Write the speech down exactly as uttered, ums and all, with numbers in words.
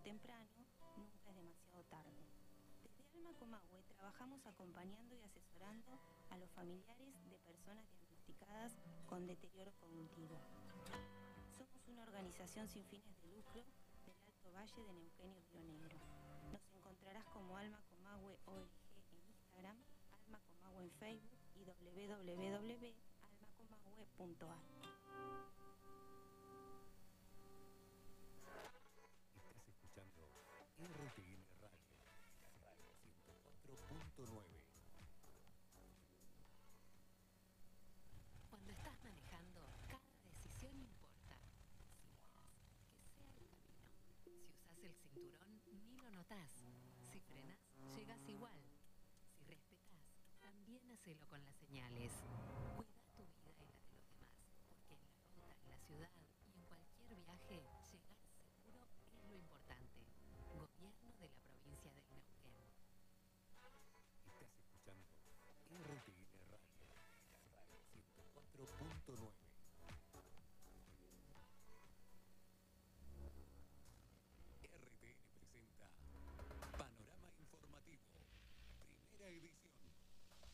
temprano, nunca es demasiado tarde. Desde Alma Comahue trabajamos acompañando y asesorando a los familiares de personas diagnosticadas con deterioro cognitivo. Somos una organización sin fines de lucro del Alto Valle de Neuquén y Río Negro. Nos encontrarás como Alma Comahue O N G en Instagram, Alma Comahue en Facebook y w w w punto alma comahue punto a r. Estás escuchando R T N Radio, Radio ciento cuatro punto nueve. Cuando estás manejando, cada decisión importa. Si miras, que sea el camino. Si usas el cinturón, ni lo notás. Si frenás, llegas igual. Si respetás, también hacelo con las señales.